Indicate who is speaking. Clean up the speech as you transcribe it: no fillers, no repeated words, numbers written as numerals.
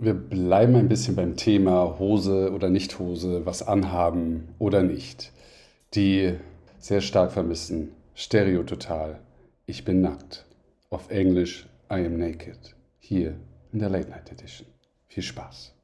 Speaker 1: Wir bleiben ein bisschen beim Thema Hose oder Nicht-Hose, was anhaben oder nicht. Die sehr stark vermissen Stereototal, ich bin nackt. Auf Englisch, I am naked. Hier in der Late Night Edition. Viel Spaß.